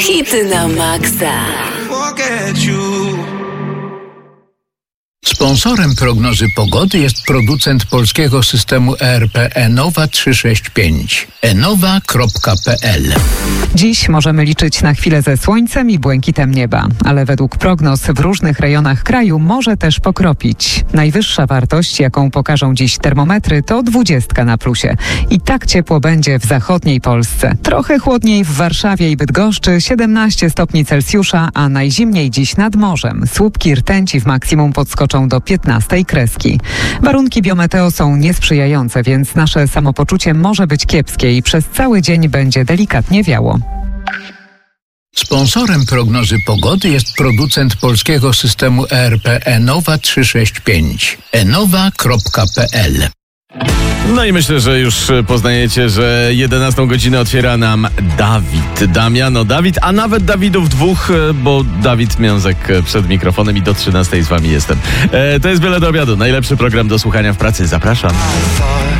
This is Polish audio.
Hity na maksa. Sponsorem prognozy pogody jest producent polskiego systemu ERP Enowa 365. enowa.pl. Dziś możemy liczyć na chwilę ze słońcem i błękitem nieba, ale według prognoz w różnych rejonach kraju może też pokropić. Najwyższa wartość, jaką pokażą dziś termometry, to 20 na plusie. I tak ciepło będzie w zachodniej Polsce. Trochę chłodniej w Warszawie i Bydgoszczy, 17 stopni Celsjusza, a najzimniej dziś nad morzem. Słupki rtęci w maksimum podskoczą do 15 kreski. Warunki biometeo są niesprzyjające, więc nasze samopoczucie może być kiepskie i przez cały dzień będzie delikatnie wiało. Sponsorem prognozy pogody jest producent polskiego systemu ERP Enowa 365. enowa.pl. No i myślę, że już poznajecie, że 11 godzinę otwiera nam Damian, a nawet Dawidów dwóch, bo Dawid Miązek przed mikrofonem i do 13 z wami jestem. To jest Wiele do obiadu, najlepszy program do słuchania w pracy. Zapraszam.